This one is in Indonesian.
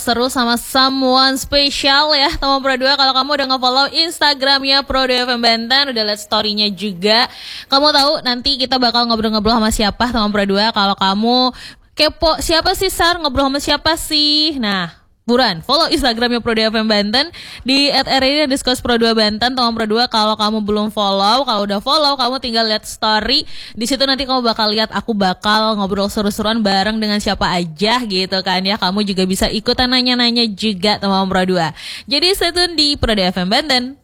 Seru sama someone spesial ya teman Pro 2. Kalau kamu udah nge-follow Instagramnya Pro 2 FM Banten, udah liat story-nya juga, kamu tahu nanti kita bakal ngobrol-ngobrol sama siapa teman Pro 2. Kalau kamu kepo siapa sih Sar, ngobrol sama siapa sih, nah buruan follow Instagramnya Pro 2 FM Banten di @rd_pro2 Banten teman Pro 2. Kalau kamu belum follow, kalau udah follow kamu tinggal lihat story di situ, nanti kamu bakal lihat aku bakal ngobrol seru-seruan bareng dengan siapa aja gitu kan ya. Kamu juga bisa ikutan nanya-nanya juga teman Pro 2. Jadi stay tune di Pro 2 FM Banten.